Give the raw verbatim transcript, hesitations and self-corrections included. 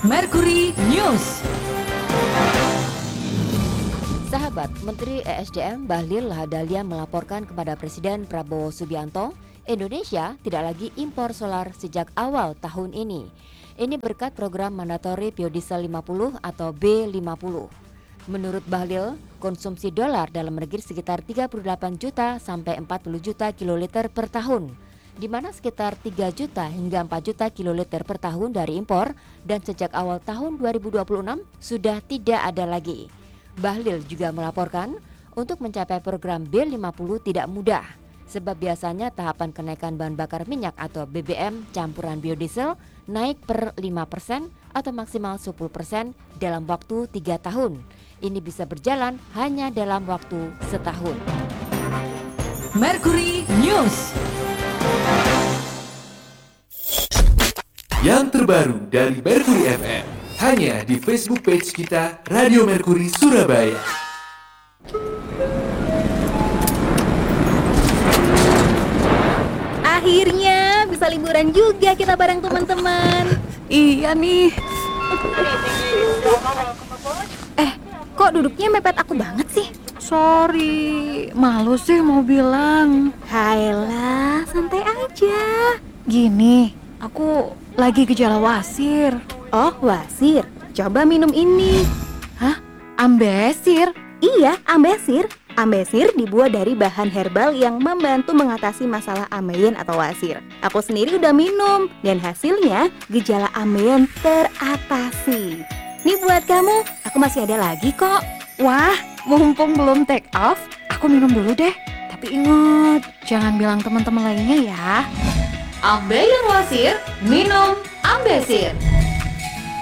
Mercury News. Sahabat, Menteri E S D M Bahlil Lahadalia melaporkan kepada Presiden Prabowo Subianto, Indonesia tidak lagi impor solar sejak awal tahun ini. Ini berkat program mandatori biodiesel lima puluh atau B lima puluh. Menurut Bahlil, konsumsi dolar dalam negeri sekitar tiga puluh delapan juta sampai empat puluh juta kiloliter per tahun, di mana sekitar tiga juta hingga empat juta kiloliter per tahun dari impor, dan sejak awal tahun dua ribu dua puluh enam sudah tidak ada lagi. Bahlil juga melaporkan untuk mencapai program B lima puluh tidak mudah, sebab biasanya tahapan kenaikan bahan bakar minyak atau B B M campuran biodiesel naik per lima persen atau maksimal sepuluh persen dalam waktu tiga tahun. Ini bisa berjalan hanya dalam waktu setahun. Mercury News. Yang terbaru dari Mercury F M hanya di Facebook page kita Radio Mercury Surabaya. Akhirnya bisa liburan juga kita bareng teman-teman. Iya nih. Eh, kok duduknya mepet aku banget sih? Sorry, malu sih mau bilang. Hayalah, santai aja. Gini, aku lagi gejala wasir. Oh, wasir. Coba minum ini. Hah? Ambesir? Iya, ambesir. Ambesir dibuat dari bahan herbal yang membantu mengatasi masalah ambeien atau wasir. Aku sendiri udah minum dan hasilnya gejala ambeien teratasi. Nih buat kamu, aku masih ada lagi kok. Wah, mumpung belum take off, aku minum dulu deh. Tapi ingat, jangan bilang teman-teman lainnya ya. Ambeien wasir, minum Ambesir.